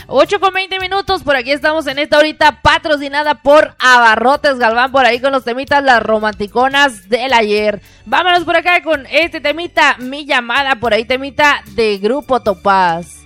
8:20 por aquí estamos en esta horita patrocinada por Abarrotes Galván, por ahí con los temitas las romanticonas del ayer. Vámonos por acá con este temita, Mi Llamada, por ahí temita de Grupo Topaz.